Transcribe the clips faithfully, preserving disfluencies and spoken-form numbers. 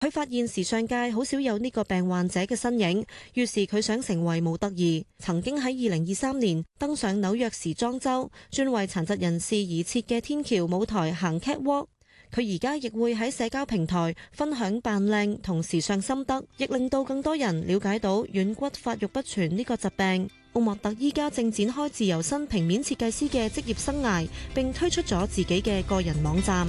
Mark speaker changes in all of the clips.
Speaker 1: 佢發現時尚界好少有呢個病患者嘅身影，於是佢想成為模特兒。曾經喺二零二三年登上紐約時裝周，專為殘疾人士而設嘅天橋舞台行 catwalk。佢而家亦會喺社交平台分享扮靚同時尚心得，亦令到更多人了解到軟骨發育不全呢個疾病。奧莫特依家正展開自由身平面設計師嘅職業生涯，並推出咗自己嘅個人網站。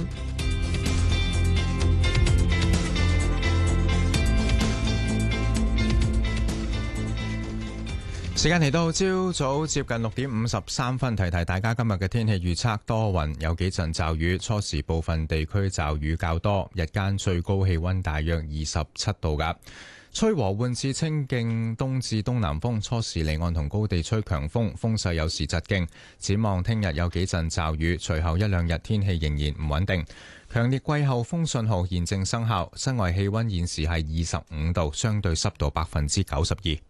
Speaker 2: 時間嚟到朝早接近六點五十三分，提提大家今日嘅天氣預測，多雲，有幾陣驟雨，初時部分地區驟雨較多，日間最高氣溫大約二十七度噶，吹和緩至清勁東至東南風，初時離岸同高地吹強風，風勢有時疾勁。展望聽日有幾陣驟雨，隨後一兩日天氣仍然唔穩定。強烈季候風信號現正生效，室外氣溫現時係二十五度，相對濕度百分之九十二。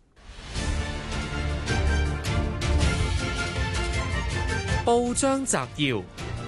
Speaker 3: 報章摘要：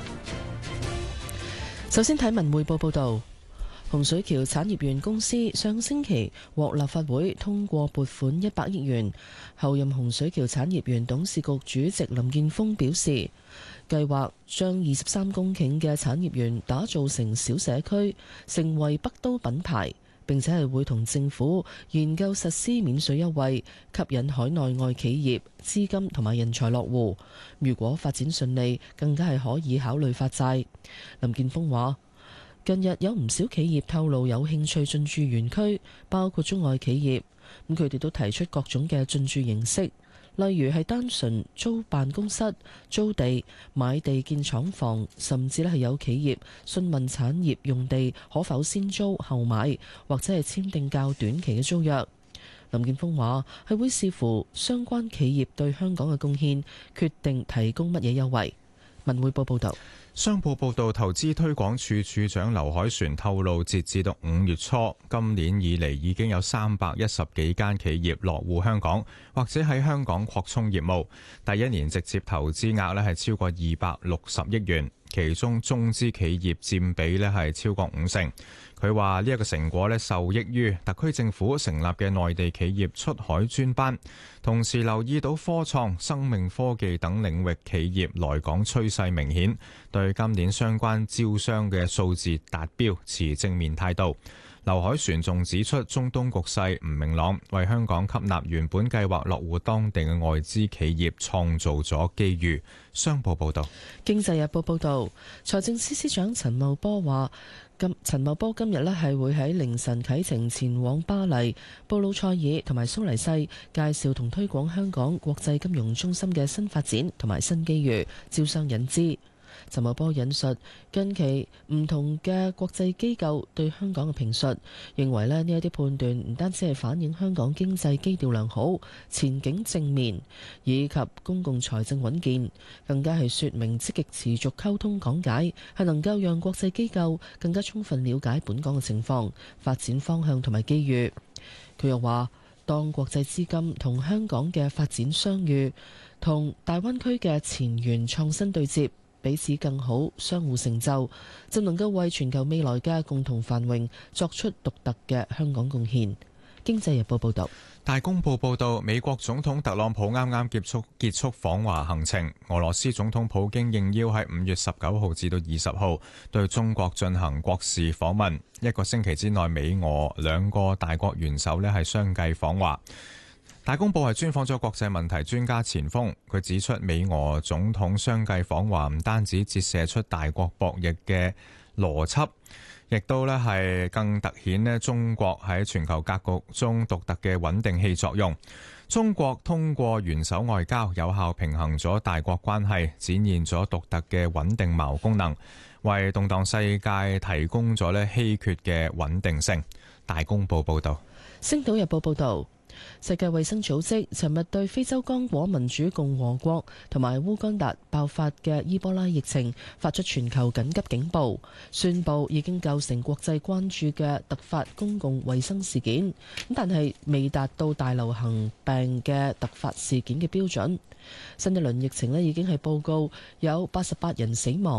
Speaker 4: 首先睇文匯報報道，洪水橋產業園公司上星期獲立法會通過撥款一百億元，候任洪水橋產業園董事局主席林健鋒表示，計劃將二十三公頃嘅產業園打造成小社區，成為北都品牌。並且係會同政府研究實施免稅優惠，吸引海內外企業資金同埋人才落戶。如果發展順利，更加係可以考慮發債。林健鋒話：近日有唔少企業透露有興趣進駐園區，包括中外企業。咁佢哋都提出各種嘅進駐形式。例如係單純租辦公室、租地、買地建廠房，甚至咧係有企業詢問產業用地可否先租後買，或者係簽訂較短期嘅租約。林健鋒話係會視乎相關企業對香港嘅貢獻，決定提供乜嘢優惠。文匯報報道。
Speaker 2: 商報報道，投資推廣署署長劉凱旋透露，截至到五月初，今年以嚟已經有三百一十幾間企業落戶香港，或者喺香港擴充業務。第一年直接投資額咧係超過二百六十億元，其中中資企業佔比咧係超過五成。佢話呢一個成果咧受益於特區政府成立嘅內地企業出海專班，同時留意到科創、生命科技等領域企業來港趨勢明顯，對今年相關招商嘅數字達標持正面態度。劉凱旋仲指出，中東局勢唔明朗，為香港吸納原本計劃落戶當地嘅外資企業創造咗機遇。商報報道。
Speaker 4: 經濟日報報道，財政司司長陳茂波話，今陳茂波今日咧係會喺凌晨啟程前往巴黎、布魯塞爾同埋蘇黎世，介紹同推廣香港國際金融中心嘅新發展同埋新機遇，招商引資。陳茂波引述近期唔同嘅國際機構對香港嘅評述，認為咧呢一啲判斷唔單止係反映香港經濟基調良好、前景正面，以及公共財政穩健，更加係說明積極持續溝通講解，係能夠讓國際機構更加充分了解本港嘅情況、發展方向同埋機遇。佢又話，當國際資金同香港嘅發展相遇，同大灣區嘅前沿創新對接，彼此更好，相互成就，就能夠為全球未來嘅共同繁榮作出獨特嘅香港貢獻。經濟日報報道。
Speaker 2: 大公報報道，美國總統特朗普啱啱結束結束訪華行程，俄羅斯總統普京應邀喺五月十九號至到二十號對中國進行國事訪問。一個星期之內，美俄兩個大國元首呢係相繼訪華。大公報係專訪咗國際問題專家錢鋒，佢指出美俄總統相繼訪華唔單止折射出大國博弈嘅邏輯，亦都咧係更凸顯咧中國喺全球格局中獨特嘅穩定器作用。中國通過元首外交有效平衡咗大國關係，展現咗獨特嘅穩定矛功能，為動盪世界提供咗咧稀缺嘅穩定性。大公報報道。
Speaker 4: 星島日報報道。世界衛生組織尋日對非洲剛果民主共和國同埋烏干達爆發嘅伊波拉疫情發出全球緊急警報，宣布已經構成國際關注嘅突發公共衛生事件，但係未達到大流行病嘅突發事件嘅標準。新一輪疫情咧已經係報告有八十八人死亡，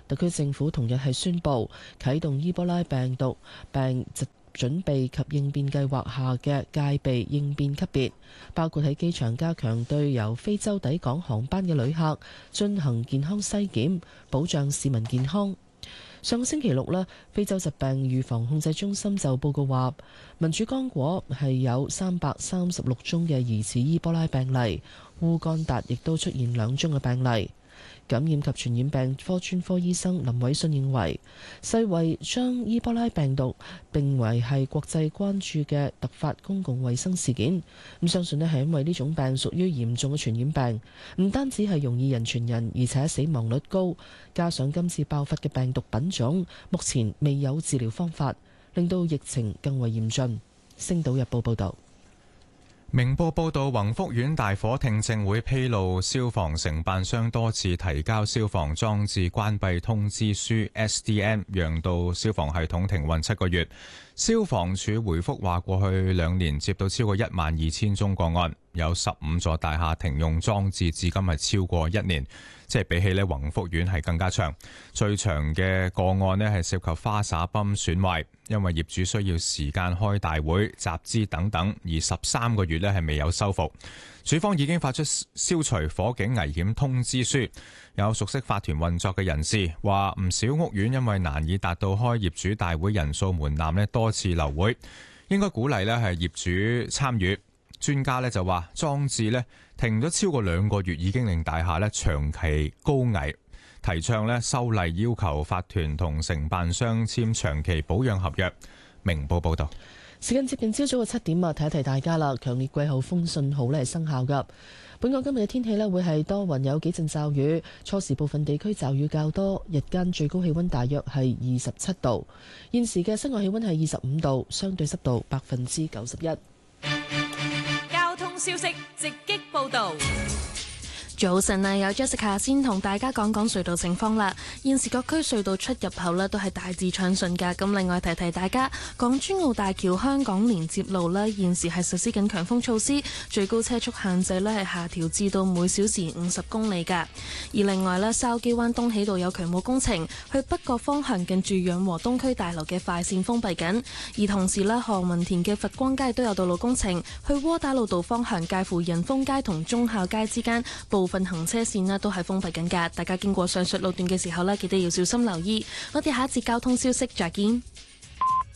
Speaker 4: 特區政府同日係宣布啟動伊波拉病毒病疾準備及應變計劃下嘅戒備應變級別，包括喺機場加強對由非洲抵港航班嘅旅客進行健康篩檢，保障市民健康。上個星期六呢，非洲疾病預防控制中心就報告話，民主剛果係有三百三十六宗嘅疑似伊波拉病例，烏干達亦都出現兩宗嘅病例。感染及傳染病科專科醫生林偉信認為，世衛將伊波拉病毒定為係國際關注嘅突發公共衛生事件。咁相信咧係因為呢種病屬於嚴重嘅傳染病，唔單止係容易人傳人，而且死亡率高。加上今次爆發嘅病毒品種目前未有治療方法，令到疫情更為嚴峻。星島日報報道。
Speaker 2: 明報報道，宏福苑大火聽證會披露，消防承辦商多次提交消防裝置關閉通知書 S D M， 讓到消防系統停運七個月。消防處回覆話，過去兩年接到超過一萬二千宗個案，有十五座大廈停用裝置至今係超過一年，即係比起呢宏福苑係更加長。最長嘅個案呢係涉及花灑泵損壞，因為業主需要時間開大會、集資等等，而十三個月呢係未有修復。署方已經發出消除火警危險通知書。有熟悉法團運作嘅人士話，唔少屋苑因為難以達到開業主大會人數門檻呢，多次流會，應該鼓勵呢係業主參與。專家呢就話，裝置呢停咗超過兩個月，已經令大廈呢長期高危，提倡呢修例要求法團同承辦商簽長期保養合約。明報報道。
Speaker 4: 時間接近朝早嘅七點啊，提一提大家啦，強烈季候風信號呢係生效㗎。本港今日嘅天氣呢會係多雲，有幾陣驟雨，初時部分地區驟雨較多，日間最高氣溫大約係二十七度。現時嘅室外氣溫係二十五度，相對濕度百分之九十一。
Speaker 5: 交通消息直擊報道。
Speaker 6: 早晨啊，有 Jessica 先同大家講講隧道情況啦。現時各區隧道出入口呢都係大致暢順㗎。咁另外提提大家，港珠澳大橋香港連接路呢現時係實施緊強風措施，最高車速限制呢係下調至到每小時五十公里㗎。而另外呢，筲箕灣東喜道有渠務工程，去北角方向近住養和東區大樓嘅快線封閉緊。而同時呢，何文田嘅佛光街都有道路工程，去窩打老道方向介乎仁豐街同忠孝街之間部分行車線呢都係封閉緊㗎，大家經過上述路段嘅時候呢，記得要小心留意。我哋下一節交通消息再見。